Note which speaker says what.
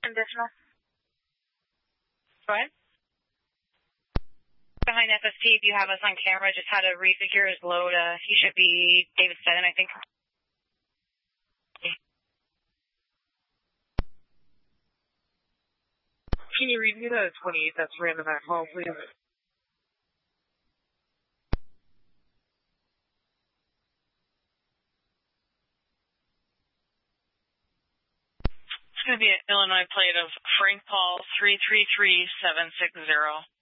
Speaker 1: Additional.
Speaker 2: Go ahead.
Speaker 1: Behind FST, if you have us on camera, just how to refigure his load. He should be David 7, I think.
Speaker 2: Can you read me the 28 that's random at home, please? It's going to be an Illinois plate of Frank Paul 333760.